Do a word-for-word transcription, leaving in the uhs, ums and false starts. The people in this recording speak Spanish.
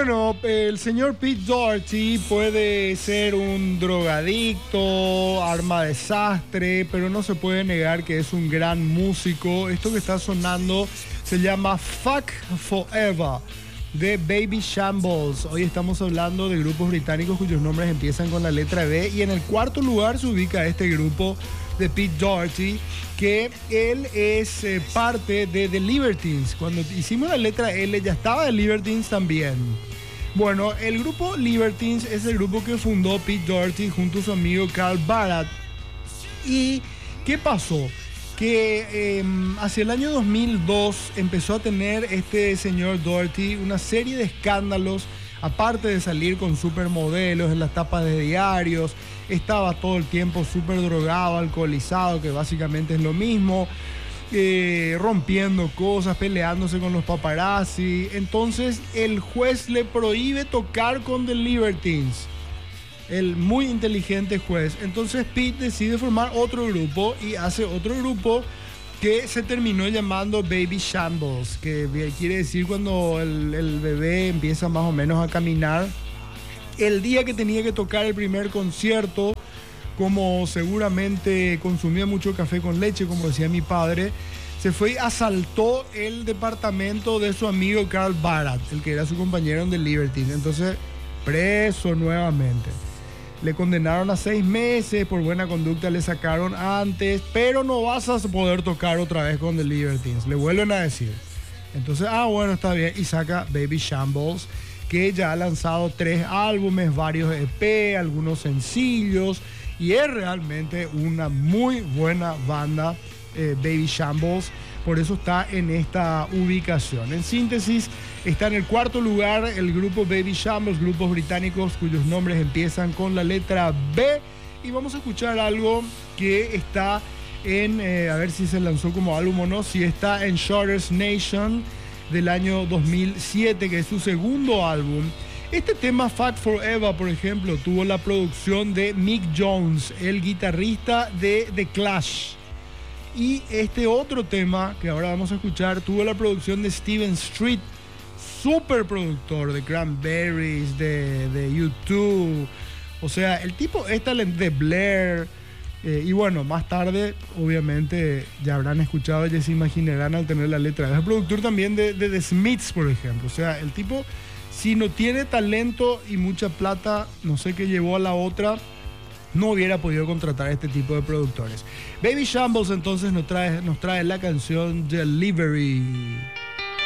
Bueno, el señor Pete Doherty puede ser un drogadicto, arma desastre, pero no se puede negar que es un gran músico. Esto que está sonando se llama Fuck Forever, de Baby Shambles. Hoy estamos hablando de grupos británicos cuyos nombres empiezan con la letra B, y en el cuarto lugar se ubica este grupo de Pete Doherty, que él es eh, parte de The Libertines. Cuando hicimos la letra L ya estaba The Libertines también. Bueno, el grupo Libertines es el grupo que fundó Pete Doherty junto a su amigo Carl Barat. ¿Y qué pasó? Que eh, hacia el año dos mil dos empezó a tener este señor Doherty una serie de escándalos, aparte de salir con supermodelos en las tapas de diarios. Estaba todo el tiempo súper drogado, alcoholizado, que básicamente es lo mismo, eh, rompiendo cosas, peleándose con los paparazzi. Entonces el juez le prohíbe tocar con The Libertines, el muy inteligente juez. Entonces Pete decide formar otro grupo y hace otro grupo que se terminó llamando Baby Shambles, que quiere decir cuando el, el bebé empieza más o menos a caminar. El día que tenía que tocar el primer concierto, como seguramente consumía mucho café con leche, como decía mi padre, se fue y asaltó el departamento de su amigo Carl Barat, el que era su compañero en The Libertines. Entonces, preso nuevamente. Le condenaron a seis meses, por buena conducta le sacaron antes, pero no vas a poder tocar otra vez con The Libertines, le vuelven a decir. Entonces, ah, bueno, está bien, y saca Baby Shambles, que ya ha lanzado tres álbumes, varios E P, algunos sencillos, y es realmente una muy buena banda, eh, Baby Shambles. Por eso está en esta ubicación. En síntesis, está en el cuarto lugar el grupo Baby Shambles, grupos británicos cuyos nombres empiezan con la letra B. Y vamos a escuchar algo que está en, eh, a ver si se lanzó como álbum o no, si está en Shorter's Nation del año dos mil siete, que es su segundo álbum. Este tema, Fuck Forever, por ejemplo, tuvo la producción de Mick Jones, el guitarrista de The Clash. Y este otro tema, que ahora vamos a escuchar, tuvo la producción de Steven Street, super productor de Cranberries, de, de U dos. O sea, el tipo es talento de Blair. Eh, y bueno, más tarde, obviamente, ya habrán escuchado, ya se imaginarán al tener la letra. Es el productor también de, de The Smiths, por ejemplo. O sea, el tipo, si no tiene talento y mucha plata, no sé qué llevó a la otra, no hubiera podido contratar a este tipo de productores. Baby Shambles entonces nos trae, nos trae la canción Delivery.